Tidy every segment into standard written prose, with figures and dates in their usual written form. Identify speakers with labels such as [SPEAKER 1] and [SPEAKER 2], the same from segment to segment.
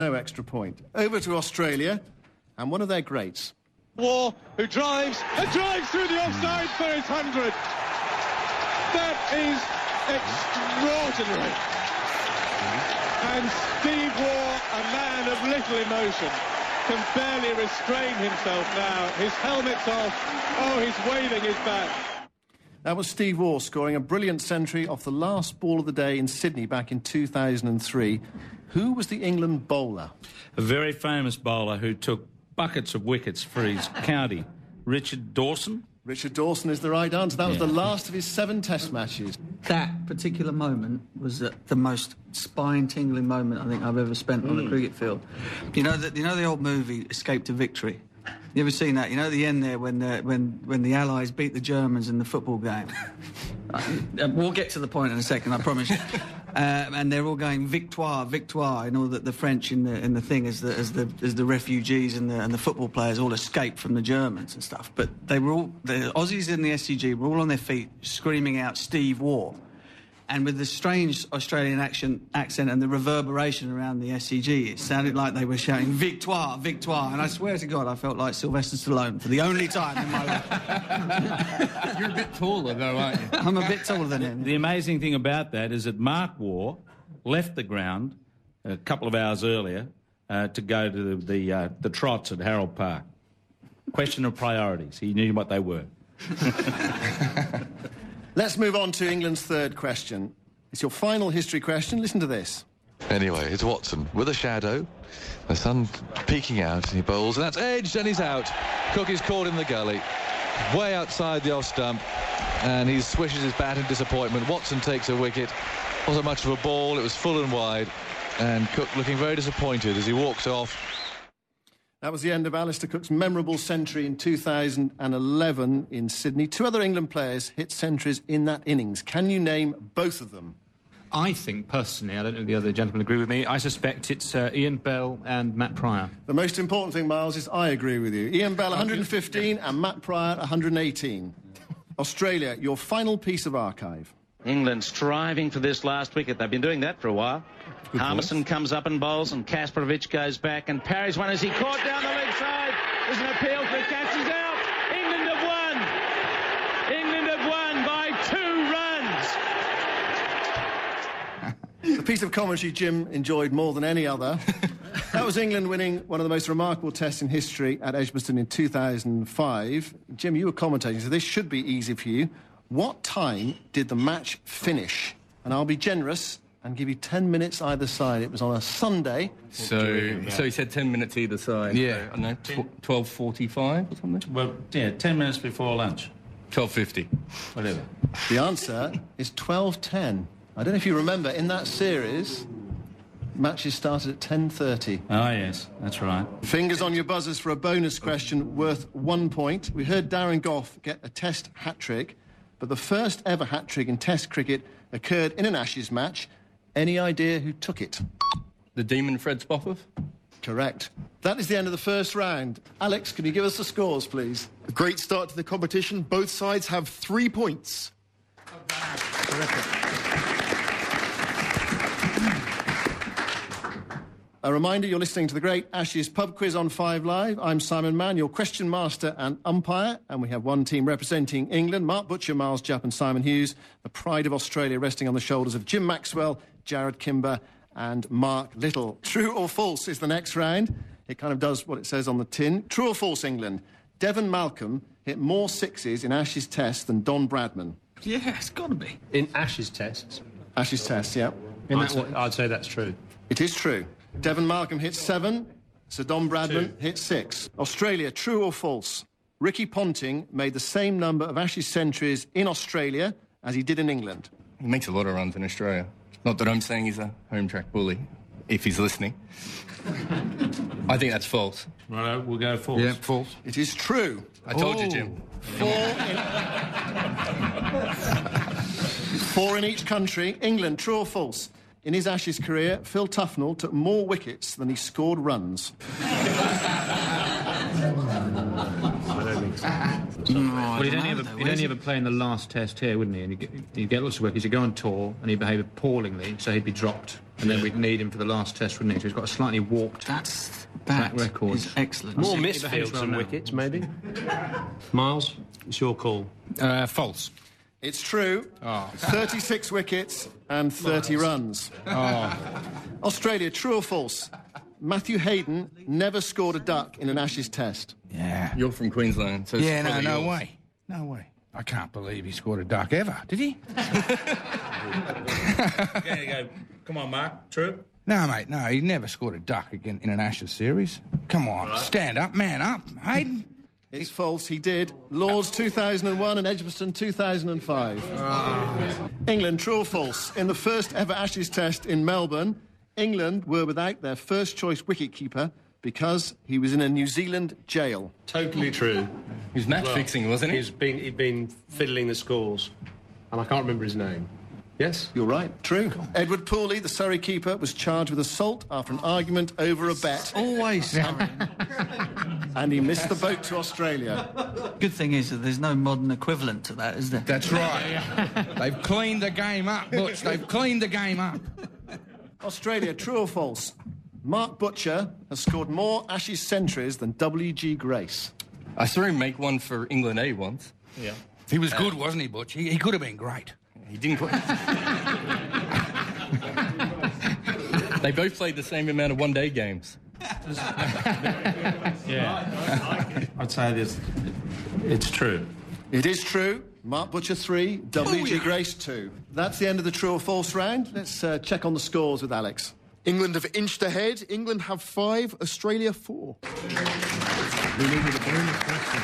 [SPEAKER 1] No extra point. Over to Australia, and one of their greats.
[SPEAKER 2] Waugh, who drives through the offside for his 100th. That is extraordinary. And Steve Waugh, a man of little emotion, can barely restrain himself now. His helmet's off. Oh, he's waving his bat.
[SPEAKER 1] That was Steve Waugh scoring a brilliant century off the last ball of the day in Sydney back in 2003. Who was the England bowler?
[SPEAKER 3] A very famous bowler who took buckets of wickets for his county. Richard Dawson?
[SPEAKER 1] Richard Dawson is the right answer. That was the last of his 7 Test matches.
[SPEAKER 4] That particular moment was the most spine-tingling moment I think I've ever spent on a cricket field. You know the old movie Escape to Victory? You ever seen that? You know at the end there when the Allies beat the Germans in the football game? We'll get to the point in a second, I promise you. And they're all going victoire, victoire, and all the French in the thing as the refugees and the football players all escaped from the Germans and stuff. But the Aussies in the SCG were all on their feet screaming out Steve Waugh. And with the strange Australian accent and the reverberation around the SCG, it sounded like they were shouting victoire, victoire. And I swear to God, I felt like Sylvester Stallone for the only time in my life.
[SPEAKER 5] You're a bit taller, though, aren't you?
[SPEAKER 4] I'm a bit taller than him.
[SPEAKER 3] The amazing thing about that is that Mark Waugh left the ground a couple of hours earlier to go to the trots at Harold Park. Question of priorities. He knew what they were.
[SPEAKER 1] Let's move on to England's third question. It's your final history question. Listen to this.
[SPEAKER 6] Anyway, it's Watson with a shadow. The sun peeking out, and he bowls, and that's edged, and he's out. Cook is caught in the gully, way outside the off stump, and he swishes his bat in disappointment. Watson takes a wicket. Wasn't much of a ball. It was full and wide, and Cook looking very disappointed as he walks off.
[SPEAKER 1] That was the end of Alistair Cook's memorable century in 2011 in Sydney. 2 other England players hit centuries in that innings. Can you name both of them?
[SPEAKER 5] I think, personally, I don't know if the other gentlemen agree with me, I suspect it's Ian Bell and Matt Pryor.
[SPEAKER 1] The most important thing, Miles, is I agree with you. Ian Bell, 115, and Matt Pryor, 118. Australia, your final piece of archive.
[SPEAKER 7] England striving for this last wicket. They've been doing that for a while. Harmison comes up and bowls, and Kasparovich goes back and parries one as he caught down the leg side. There's an appeal for catches out. England have won. England have won by 2 runs.
[SPEAKER 1] The piece of commentary Jim enjoyed more than any other. That was England winning one of the most remarkable tests in history at Edgbaston in 2005. Jim, you were commentating, so this should be easy for you. What time did the match finish? And I'll be generous and give you 10 minutes either side. It was on a Sunday.
[SPEAKER 5] So he said 10 minutes either side. Yeah. So, I don't know, 12:45 or something?
[SPEAKER 3] Well, yeah, 10 minutes before lunch.
[SPEAKER 5] 12:50.
[SPEAKER 3] Whatever.
[SPEAKER 1] The answer is 12:10. I don't know if you remember, in that series, matches started at 10:30.
[SPEAKER 3] Oh, yes, that's right.
[SPEAKER 1] Fingers on your buzzers for a bonus question worth 1 point. We heard Darren Gough get a Test hat-trick, but the first ever hat-trick in Test cricket occurred in an Ashes match. Any idea who took it?
[SPEAKER 5] The Demon Fred Spofforth?
[SPEAKER 1] Correct. That is the end of the first round. Alex, can you give us the scores, please?
[SPEAKER 8] A great start to the competition. Both sides have 3 points.
[SPEAKER 1] Terrific. A reminder, you're listening to the Great Ashes Pub Quiz on 5 Live. I'm Simon Mann, your question master and umpire, and we have one team representing England, Mark Butcher, Miles Jupp and Simon Hughes, the pride of Australia resting on the shoulders of Jim Maxwell, Jared Kimber and Mark Little. True or false is the next round. It kind of does what it says on the tin. True or false, England? Devon Malcolm hit more sixes in Ashes Test than Don Bradman.
[SPEAKER 4] Yeah, it's got to be.
[SPEAKER 5] In Ashes tests?
[SPEAKER 1] Ashes Test, yeah.
[SPEAKER 5] I'd say that's true.
[SPEAKER 1] It is true. Devon Malcolm hit 7, Sir Don Bradman hit 6. Australia, true or false? Ricky Ponting made the same number of Ashes centuries in Australia as he did in England.
[SPEAKER 5] He makes a lot of runs in Australia. Not that I'm saying he's a home track bully, if he's listening. I think that's false.
[SPEAKER 3] Right, we'll go false.
[SPEAKER 5] Yeah, false.
[SPEAKER 1] It is true.
[SPEAKER 5] I told you, Jim.
[SPEAKER 1] 4 in each country. England, true or false? In his Ashes career, Phil Tufnell took more wickets than he scored runs.
[SPEAKER 9] I don't think so. Well, he'd only ever play in the last test here, wouldn't he? And he'd get lots of work. He'd go on tour and he'd behave appallingly, so he'd be dropped. And then we'd need him for the last test, wouldn't he? So he's got a slightly warped track record.
[SPEAKER 4] Is excellent.
[SPEAKER 9] More
[SPEAKER 10] misfields than wickets, maybe. Miles, it's your call.
[SPEAKER 11] False.
[SPEAKER 1] It's true. 36 wickets and 30 runs. Australia, true or false? Matthew Hayden never scored a duck in an Ashes test.
[SPEAKER 11] Yeah.
[SPEAKER 5] You're from Queensland, so it's probably
[SPEAKER 11] no
[SPEAKER 5] yours.
[SPEAKER 11] way. No way. I can't believe he scored a duck ever. Did he?
[SPEAKER 3] There you go. Come on, Mark. True?
[SPEAKER 11] No, mate, no. He never scored a duck again in an Ashes series. Come on, stand up, man up. Hayden.
[SPEAKER 1] It's false, he did. Lords 2001 and Edgbaston 2005. England, true or false? In the first ever Ashes test in Melbourne, England were without their first choice wicketkeeper because he was in a New Zealand jail.
[SPEAKER 10] Totally true.
[SPEAKER 5] He was match fixing, wasn't he?
[SPEAKER 10] He'd been fiddling the scores, and I can't remember his name. Yes?
[SPEAKER 1] You're right, true. Edward Pooley, the Surrey keeper, was charged with assault after an argument over a bet.
[SPEAKER 4] Always.
[SPEAKER 1] And he missed the boat to Australia.
[SPEAKER 4] Good thing is that there's no modern equivalent to that, is there?
[SPEAKER 11] That's right. They've cleaned the game up, Butch. They've cleaned the game up.
[SPEAKER 1] Australia, true or false? Mark Butcher has scored more Ashes centuries than W.G. Grace.
[SPEAKER 5] I saw him make one for England A once.
[SPEAKER 3] Yeah.
[SPEAKER 11] He was good, wasn't he, Butch? He could have been great.
[SPEAKER 5] He didn't quite... They both played the same amount of one-day games.
[SPEAKER 3] Yeah. I'd say this. It's true.
[SPEAKER 1] It is true. Mark Butcher 3, W.G. Grace 2. That's the end of the true or false round. Let's check on the scores with Alex.
[SPEAKER 8] England have inched ahead. England have 5, Australia 4.
[SPEAKER 9] We needed a bonus question.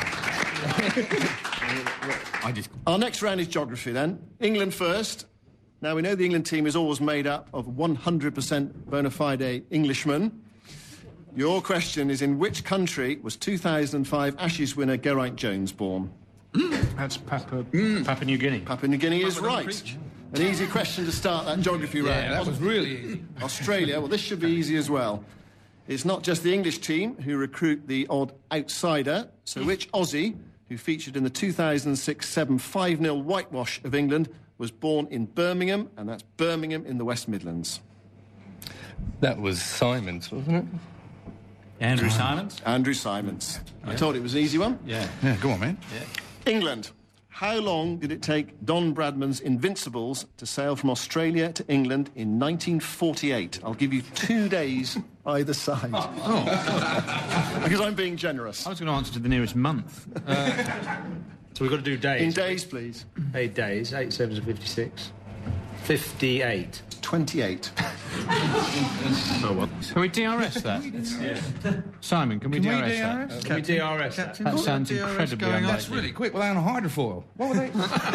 [SPEAKER 1] Our next round is geography, then. England first. Now, we know the England team is always made up of 100% bona fide Englishmen. Your question is, in which country was 2005 Ashes winner Geraint Jones born?
[SPEAKER 9] That's Papua New Guinea.
[SPEAKER 1] Papua New Guinea is right. An easy question to start that geography round.
[SPEAKER 11] Yeah, that was really easy.
[SPEAKER 1] Australia, well, this should be easy as well. It's not just the English team who recruit the odd outsider. So which Aussie, who featured in the 2006-7 5-0 whitewash of England, was born in Birmingham, and that's Birmingham in the West Midlands?
[SPEAKER 5] That was Simons, wasn't it?
[SPEAKER 3] Andrew Simons?
[SPEAKER 1] Andrew Simons. I told you it was an easy one.
[SPEAKER 3] Yeah.
[SPEAKER 11] Yeah, go on, man.
[SPEAKER 3] Yeah.
[SPEAKER 1] England. How long did it take Don Bradman's Invincibles to sail from Australia to England in 1948? I'll give you 2 days either side. Because I'm being generous.
[SPEAKER 9] I was going to answer to the nearest month.
[SPEAKER 10] So we've got to do days.
[SPEAKER 1] In days, please.
[SPEAKER 10] 8 days. 8 7s are 56. 58.
[SPEAKER 1] 28.
[SPEAKER 10] Oh, well.
[SPEAKER 9] Can we DRS that? Simon, can we DRS that?
[SPEAKER 10] Can we DRS that?
[SPEAKER 9] That sounds
[SPEAKER 4] DRS
[SPEAKER 9] incredibly
[SPEAKER 4] going on.
[SPEAKER 11] That's
[SPEAKER 9] unlikely.
[SPEAKER 11] really quick without a hydrofoil. What were they?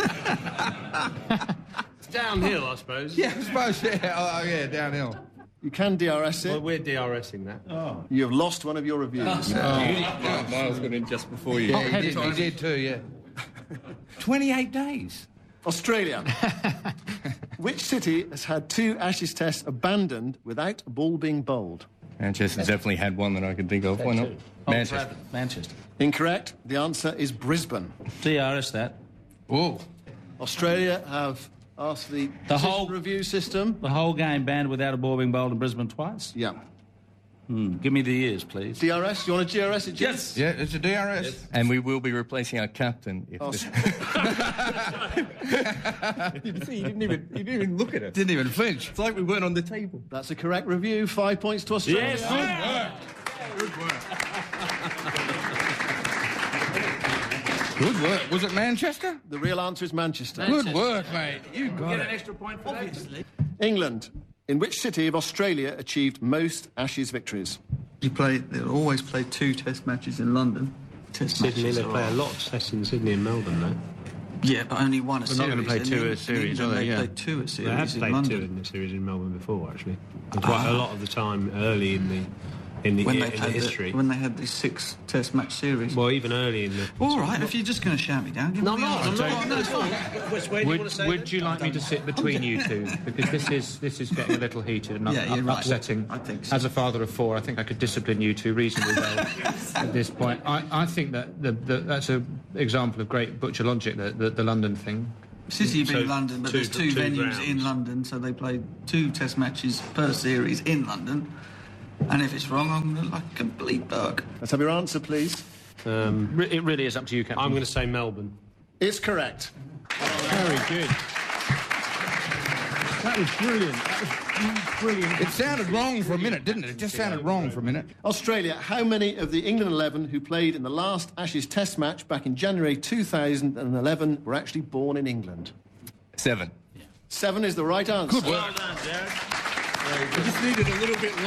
[SPEAKER 10] It's downhill, I suppose.
[SPEAKER 11] Yeah, I suppose, yeah. Oh, yeah, downhill.
[SPEAKER 1] You can DRS it.
[SPEAKER 10] Well, we're DRSing that.
[SPEAKER 1] You have lost one of your reviews.
[SPEAKER 5] Miles got in just before you.
[SPEAKER 11] Yeah, he did too, yeah. 28 days.
[SPEAKER 1] Australia. Which city has had 2 Ashes tests abandoned without a ball being bowled?
[SPEAKER 5] Manchester definitely had one that I could think of. Why not? Manchester.
[SPEAKER 3] Manchester.
[SPEAKER 1] Incorrect. The answer is Brisbane.
[SPEAKER 3] DRS that.
[SPEAKER 11] Oh.
[SPEAKER 1] Australia have asked the
[SPEAKER 3] whole-
[SPEAKER 1] review system.
[SPEAKER 3] The whole game banned without a ball being bowled in Brisbane twice?
[SPEAKER 1] Yeah.
[SPEAKER 3] Give me the years, please.
[SPEAKER 1] DRS? You want to DRS it, Jim?
[SPEAKER 3] Yes.
[SPEAKER 11] Yeah, it's a DRS.
[SPEAKER 5] And we will be replacing our captain. If this...
[SPEAKER 11] You see, he didn't even look at it. Didn't even flinch.
[SPEAKER 5] It's like we weren't on the table.
[SPEAKER 1] That's a correct review. 5 points to Australia.
[SPEAKER 3] Yes.
[SPEAKER 11] Good work. Good work. Was it Manchester?
[SPEAKER 1] The real answer is Manchester.
[SPEAKER 11] Good work, mate. You got it.
[SPEAKER 3] Extra point for that.
[SPEAKER 1] England. In which city of Australia achieved most Ashes victories?
[SPEAKER 4] They always play 2 test matches in London. Test
[SPEAKER 10] Sydney,
[SPEAKER 4] matches
[SPEAKER 10] they
[SPEAKER 4] are
[SPEAKER 10] play a
[SPEAKER 4] off.
[SPEAKER 10] lot of tests in Sydney and Melbourne, though.
[SPEAKER 4] Yeah, but only one a
[SPEAKER 9] They're
[SPEAKER 4] series.
[SPEAKER 9] not going to play
[SPEAKER 4] In
[SPEAKER 9] 2 a
[SPEAKER 4] England,
[SPEAKER 9] series, are they?
[SPEAKER 4] They
[SPEAKER 9] Yeah.
[SPEAKER 4] play 2 a series
[SPEAKER 10] They have
[SPEAKER 4] in
[SPEAKER 10] played
[SPEAKER 4] London.
[SPEAKER 10] 2 in the series in Melbourne before, actually. Quite a lot of the time early in the in the
[SPEAKER 4] when
[SPEAKER 10] history.
[SPEAKER 4] When they had this 6 Test match series.
[SPEAKER 10] Well, even early in the...
[SPEAKER 4] All right, if you're just going to shout me down, give me the answer. No, it's fine.
[SPEAKER 9] Would you like me to sit between you two? Because this is getting a little heated and upsetting.
[SPEAKER 4] I think so.
[SPEAKER 9] As a father of 4, I think I could discipline you two reasonably well at this point. I think that that's an example of great butcher logic, the London thing.
[SPEAKER 4] City beat London, but there's two venues in London, so they played 2 Test matches per series in London. And if it's wrong, I'm going to like a complete bug.
[SPEAKER 1] Let's have your answer, please.
[SPEAKER 9] It really is up to you, Captain.
[SPEAKER 10] I'm going to say Melbourne.
[SPEAKER 1] It's correct.
[SPEAKER 9] Very good.
[SPEAKER 11] That was brilliant. That was brilliant. It sounded wrong for a minute, didn't it? It just sounded wrong for a minute.
[SPEAKER 1] Australia, how many of the England 11 who played in the last Ashes Test match back in January 2011 were actually born in England?
[SPEAKER 5] 7.
[SPEAKER 1] 7 is the right answer.
[SPEAKER 5] Good work. Well done, Derek. We just needed a little bit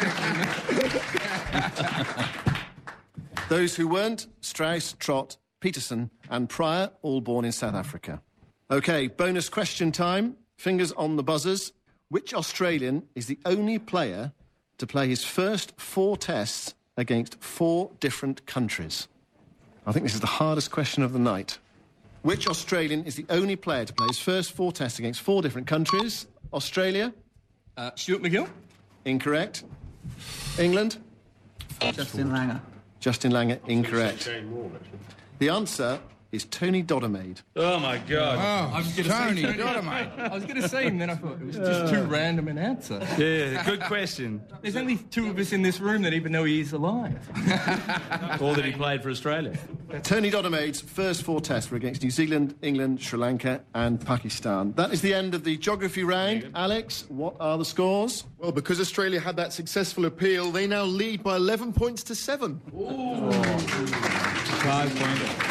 [SPEAKER 5] longer.
[SPEAKER 1] Those who weren't, Strauss, Trott, Peterson and Pryor, all born in South Africa. OK, bonus question time. Fingers on the buzzers. Which Australian is the only player to play his first 4 tests against 4 different countries? I think this is the hardest question of the night. Which Australian is the only player to play his first 4 tests against 4 different countries? Australia?
[SPEAKER 5] Stuart McGill?
[SPEAKER 1] Incorrect. England?
[SPEAKER 4] Justin Langer.
[SPEAKER 1] Justin Langer, incorrect. The answer is Tony Dodemaide.
[SPEAKER 3] Oh, my God.
[SPEAKER 11] Oh, I was going to say Tony Dodemaide.
[SPEAKER 5] I was going to say him, then I thought it was just too random an answer.
[SPEAKER 3] Yeah, good question.
[SPEAKER 5] There's only 2 of us in this room that even know he's alive.
[SPEAKER 3] Or that he played for Australia.
[SPEAKER 1] Tony Dodemaide's first 4 tests were against New Zealand, England, Sri Lanka and Pakistan. That is the end of the geography round. Alex, what are the scores?
[SPEAKER 8] Well, because Australia had that successful appeal, they now lead by 11 points to 7.
[SPEAKER 3] Ooh. 5 points.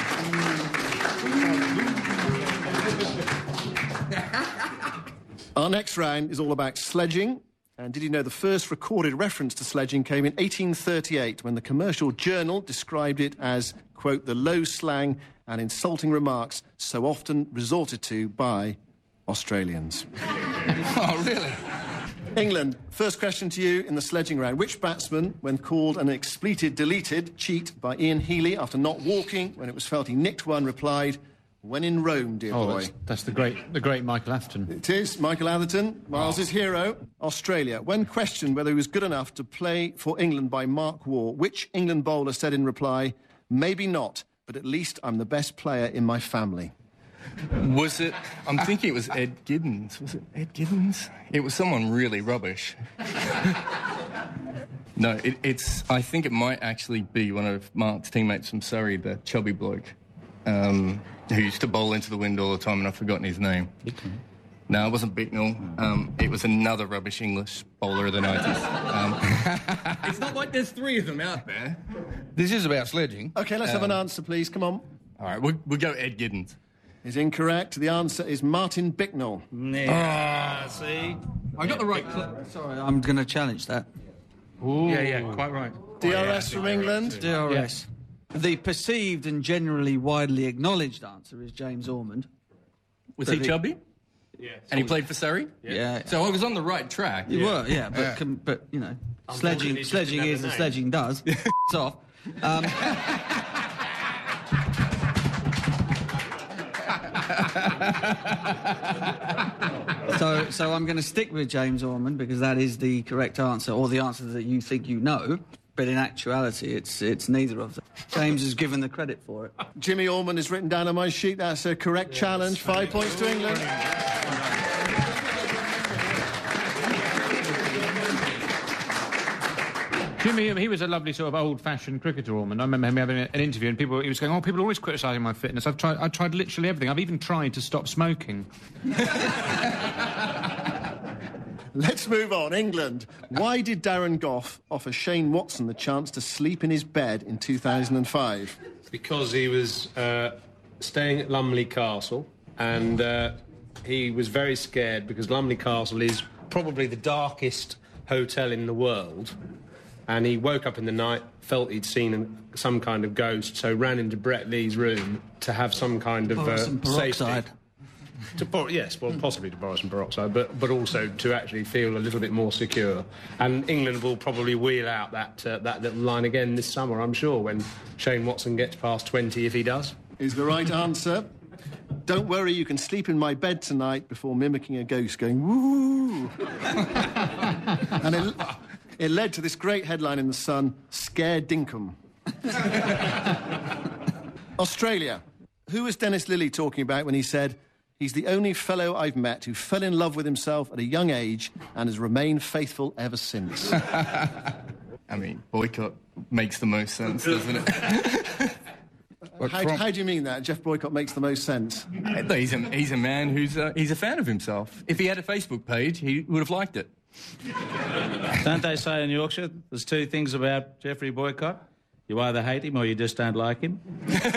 [SPEAKER 1] Our next round is all about sledging. And did you know the first recorded reference to sledging came in 1838 when the Commercial Journal described it as, quote, the low slang and insulting remarks so often resorted to by Australians.
[SPEAKER 11] Oh, really?
[SPEAKER 1] England, first question to you in the sledging round. Which batsman, when called an expletive deleted cheat by Ian Healy after not walking when it was felt he nicked one, replied, when in Rome, dear boy?
[SPEAKER 9] That's the great Michael Atherton.
[SPEAKER 1] It is Michael Atherton, Miles's hero. Australia, when questioned whether he was good enough to play for England by Mark Waugh, which England bowler said in reply, maybe not, but at least I'm the best player in my family?
[SPEAKER 5] Was it... I'm thinking it was Ed Giddens. Was it Ed Giddens? It was someone really rubbish. No, it's... I think it might actually be one of Mark's teammates from Surrey, the chubby bloke, who used to bowl into the wind all the time, and I've forgotten his name.
[SPEAKER 3] Bicknell.
[SPEAKER 5] No, it wasn't Bicknell. It was another rubbish English bowler of the 90s. It's not like there's 3 of them out there.
[SPEAKER 11] This is about sledging.
[SPEAKER 1] OK, let's have an answer, please. Come on.
[SPEAKER 5] All right, we'll go Ed Giddens.
[SPEAKER 1] Is incorrect. The answer is Martin Bicknell.
[SPEAKER 3] Yeah, see?
[SPEAKER 5] I got the right...
[SPEAKER 4] Sorry, I'm going to challenge that.
[SPEAKER 9] Ooh. Yeah, quite right.
[SPEAKER 1] DRS from England.
[SPEAKER 4] DRS. Yes. The perceived and generally widely acknowledged answer is James Ormond.
[SPEAKER 5] Was he chubby?
[SPEAKER 10] Yeah.
[SPEAKER 5] And he played for Surrey?
[SPEAKER 4] Yeah.
[SPEAKER 5] So I was on the right track.
[SPEAKER 4] You were, yeah, but you know, sledging is and sledging does. It's off. So I'm going to stick with James Ormond because that is the correct answer, or the answer that you think you know. But in actuality, it's neither of them. James is given the credit for it.
[SPEAKER 1] Jimmy Ormond is written down on my sheet. That's a correct challenge. 5 points to England.
[SPEAKER 9] Jimmy, he was a lovely sort of old-fashioned cricketer, Ormond. I remember him having an interview, and he was going, "Oh, people are always criticising my fitness. I tried literally everything. I've even tried to stop smoking."
[SPEAKER 1] Let's move on. England. Why did Darren Gough offer Shane Watson the chance to sleep in his bed in 2005?
[SPEAKER 10] Because he was staying at Lumley Castle, and he was very scared because Lumley Castle is probably the darkest hotel in the world. And he woke up in the night, felt he'd seen some kind of ghost, so ran into Brett Lee's room to have some kind of
[SPEAKER 4] some peroxide.
[SPEAKER 10] safety. Possibly to borrow some peroxide, but also to actually feel a little bit more secure. And England will probably wheel out that little line again this summer, I'm sure, when Shane Watson gets past 20, if he does.
[SPEAKER 1] Is the right answer. Don't worry, you can sleep in my bed tonight before mimicking a ghost going, woo! And it led to this great headline in The Sun, Scare Dinkum. Australia. Who was Dennis Lilly talking about when he said, he's the only fellow I've met who fell in love with himself at a young age and has remained faithful ever since?
[SPEAKER 5] I mean, boycott makes the most sense, doesn't it?
[SPEAKER 1] How do you mean that? Jeff Boycott makes the most sense.
[SPEAKER 5] He's a man who's a fan of himself. If he had a Facebook page, he would have liked it.
[SPEAKER 3] Don't they say in Yorkshire there's two things about Jeffrey Boycott? You either hate him or you just don't like him.
[SPEAKER 10] There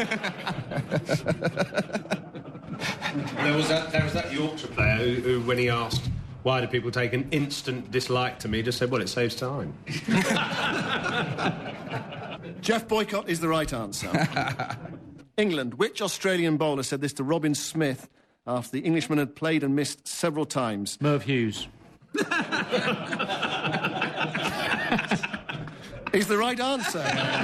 [SPEAKER 10] was that Yorkshire player who, when he asked why do people take an instant dislike to me, just said, well, it saves time.
[SPEAKER 1] Jeff Boycott is the right answer. England. Which Australian bowler said this to Robin Smith after the Englishman had played and missed several times?
[SPEAKER 9] Merv Hughes.
[SPEAKER 1] Is the right answer.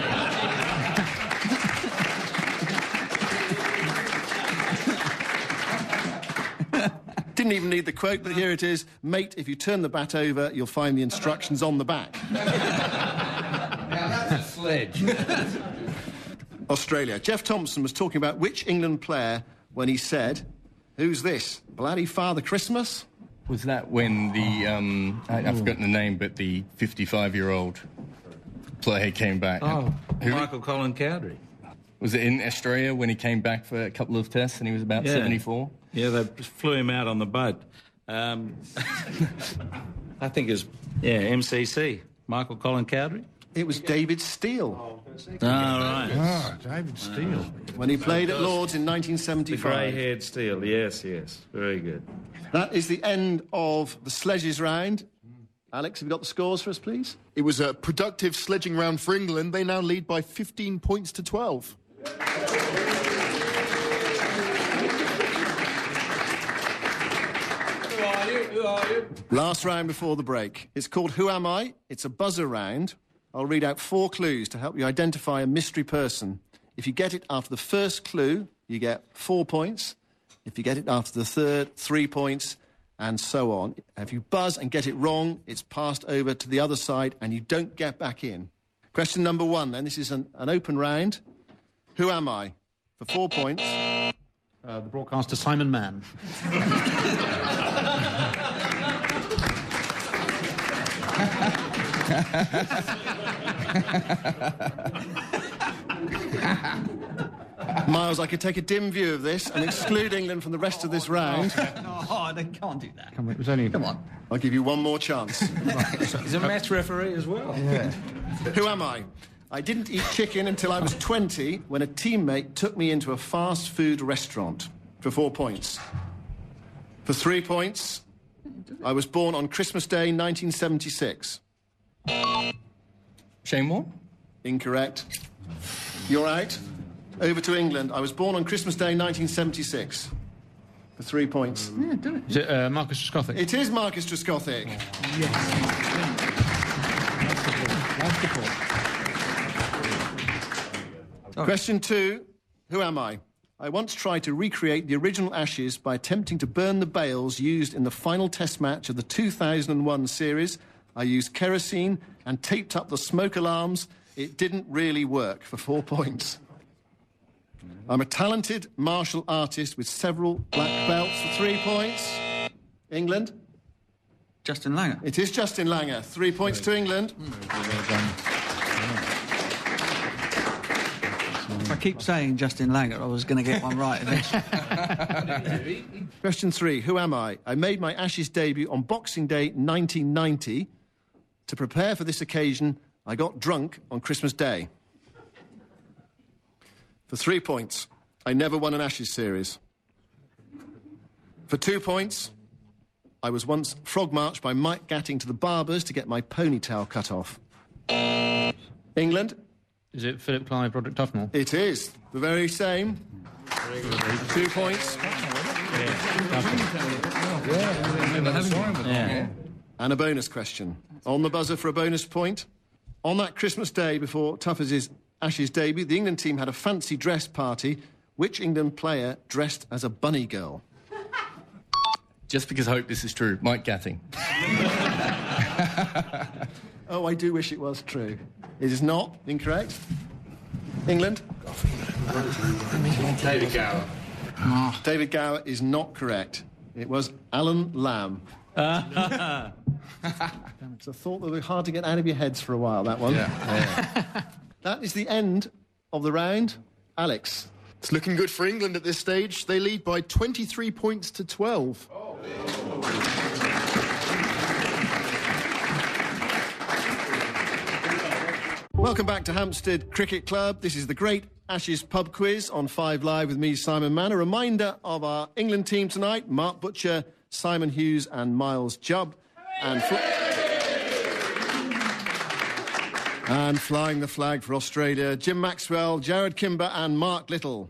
[SPEAKER 1] Didn't even need the quote, but here it is. Mate, if you turn the bat over, you'll find the instructions on the back.
[SPEAKER 11] Now that's a sledge.
[SPEAKER 1] Australia. Jeff Thompson was talking about which England player when he said, who's this, bloody Father Christmas?
[SPEAKER 5] Was that when the, I've forgotten the name, but the 55-year-old player came back?
[SPEAKER 3] Oh, Michael Colin Cowdery.
[SPEAKER 5] Was it in Australia when he came back for a couple of tests and he was about 74?
[SPEAKER 3] Yeah, they flew him out on the boat. I think it was, MCC, Michael Colin Cowdery.
[SPEAKER 1] It was David Steele.
[SPEAKER 3] Right.
[SPEAKER 11] Oh, David Steele.
[SPEAKER 1] When he played at Lord's in 1975.
[SPEAKER 3] The grey-haired Steele, yes. Very good.
[SPEAKER 1] That is the end of the sledges round. Alex, have you got the scores for us, please?
[SPEAKER 8] It was a productive sledging round for England. They now lead by 15 points to 12.
[SPEAKER 11] Who are you?
[SPEAKER 1] Last round before the break. It's called Who Am I? It's a buzzer round. I'll read out 4 clues to help you identify a mystery person. If you get it after the first clue, you get 4 points. If you get it after the third, 3 points, and so on. If you buzz and get it wrong, it's passed over to the other side and you don't get back in. Question number 1, then. This is an open round. Who am I? For 4 points.
[SPEAKER 9] The broadcaster Simon Mann.
[SPEAKER 1] Miles, I could take a dim view of this and exclude England from the rest of this round.
[SPEAKER 4] No, they can't do that.
[SPEAKER 9] It was only...
[SPEAKER 4] Come on.
[SPEAKER 1] I'll give you one more chance.
[SPEAKER 3] He's a match referee as well.
[SPEAKER 1] Yeah. Who am I? I didn't eat chicken until I was 20 when a teammate took me into a fast food restaurant. For 4 points. For 3 points, I was born on Christmas Day, 1976.
[SPEAKER 5] Shane Moore?
[SPEAKER 1] Incorrect. You're out. Over to England. I was born on Christmas Day, 1976. For 3 points.
[SPEAKER 4] Yeah, do it.
[SPEAKER 9] Is it Marcus Trescothick?
[SPEAKER 1] It is Marcus Trescothick. Question 2. Who am I? I once tried to recreate the original Ashes by attempting to burn the bales used in the final test match of the 2001 series. I used kerosene and taped up the smoke alarms. It didn't really work. For 4 points. I'm a talented martial artist with several black belts. For 3 points. England?
[SPEAKER 4] Justin Langer.
[SPEAKER 1] It is Justin Langer. 3 points to England.
[SPEAKER 4] If I keep saying Justin Langer, I was going to get one right eventually.
[SPEAKER 1] Question 3. Who am I? I made my Ashes debut on Boxing Day 1990. To prepare for this occasion, I got drunk on Christmas Day. For 3 points, I never won an Ashes series. For 2 points, I was once frog-marched by Mike Gatting to the barbers to get my ponytail cut off. England?
[SPEAKER 9] Is it Philip Clive, Roderick Tufnell?
[SPEAKER 1] It is. The very same. 2 points.
[SPEAKER 3] Yeah.
[SPEAKER 1] And a bonus question. On the buzzer for a bonus point. On that Christmas day before Tuffers' Ashes debut, the England team had a fancy dress party. Which England player dressed as a bunny girl?
[SPEAKER 5] Just because I hope this is true, Mike Gatting.
[SPEAKER 1] Oh, I do wish it was true. It is not. Incorrect. England?
[SPEAKER 10] David Gower.
[SPEAKER 1] David Gower is not correct. It was Alan Lamb. It's a thought that would be hard to get out of your heads for a while, that one.
[SPEAKER 11] Yeah.
[SPEAKER 1] That is the end of the round. Alex.
[SPEAKER 8] It's looking good for England at this stage. They lead by 23 points to 12.
[SPEAKER 1] Welcome back to Hampstead Cricket Club. This is the Great Ashes Pub Quiz on 5 Live with me, Simon Mann. A reminder of our England team tonight: Mark Butcher, Simon Hughes and Miles Jubb. And flying the flag for Australia, Jim Maxwell, Jared Kimber and Mark Little.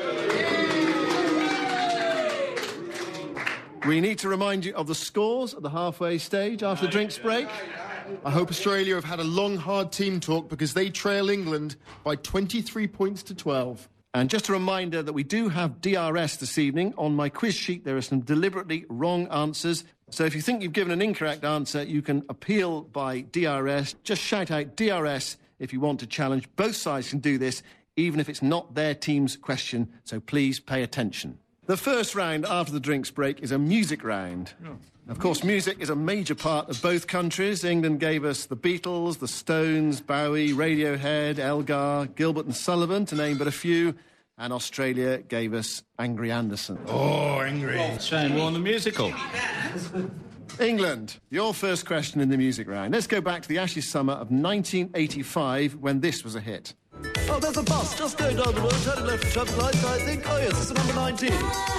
[SPEAKER 1] We need to remind you of the scores at the halfway stage after the drinks break.
[SPEAKER 8] I hope Australia have had a long, hard team talk because they trail England by 23 points to 12.
[SPEAKER 1] And just a reminder that we do have DRS this evening. On my quiz sheet, there are some deliberately wrong answers. So if you think you've given an incorrect answer, you can appeal by DRS. Just shout out DRS if you want to challenge. Both sides can do this, even if it's not their team's question. So please pay attention. The first round after the drinks break is a music round. Of course, music is a major part of both countries. England gave us the Beatles, the Stones, Bowie, Radiohead, Elgar, Gilbert and Sullivan, to name but a few. And Australia gave us Angry Anderson.
[SPEAKER 11] Oh, Angry.
[SPEAKER 3] Shane Warne, the musical.
[SPEAKER 1] England, your first question in the music round. Let's go back to the Ashes summer of 1985 when this was a hit.
[SPEAKER 12] Oh, there's a bus just going down the road, turning left for traffic lights, I think. Oh, yes, it's the number 19.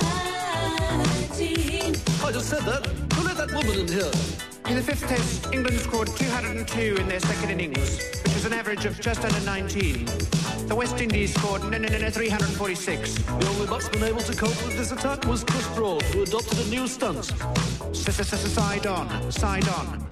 [SPEAKER 12] I just said that. Who let that woman in here?
[SPEAKER 13] In the fifth test, England scored 202 in their second innings, which was an average of just under 19. The West Indies scored 346.
[SPEAKER 12] The only batsman able to cope with this attack was Chris Broad, who adopted a new stunt.
[SPEAKER 13] Side on, side on.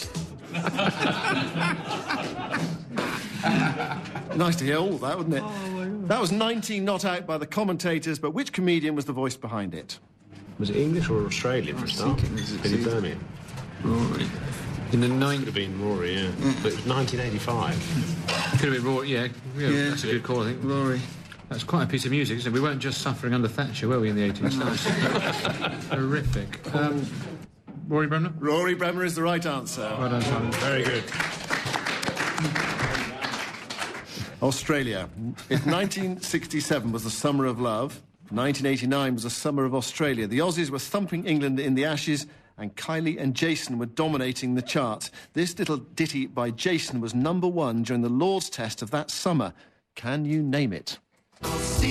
[SPEAKER 1] Nice to hear all that, wasn't it? That was 19 not out by the commentators, but which comedian was the voice behind it?
[SPEAKER 10] Was it English or Australian for a start? Billy Birmingham.
[SPEAKER 9] Rory. In the
[SPEAKER 10] Could have been Rory, yeah. But it was 1985.
[SPEAKER 9] Could have been Rory, yeah. That's a good call, I think.
[SPEAKER 4] Rory.
[SPEAKER 9] That's quite a piece of music, isn't it? We weren't just suffering under Thatcher, were we, in the 18th? Horrific. Rory Bremner?
[SPEAKER 1] Rory Bremner is the right answer.
[SPEAKER 9] Well done, Simon.
[SPEAKER 10] Very good.
[SPEAKER 1] Australia. If 1967 was the summer of love, 1989 was the summer of Australia. The Aussies were thumping England in the Ashes, and Kylie and Jason were dominating the charts. This little ditty by Jason was #1 during the Lord's Test of that summer. Can you name it?